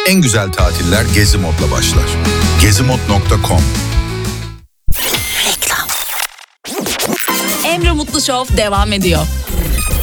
En güzel tatiller Gezimod'la başlar. Gezimod.com. Emre Mutlu Show devam ediyor.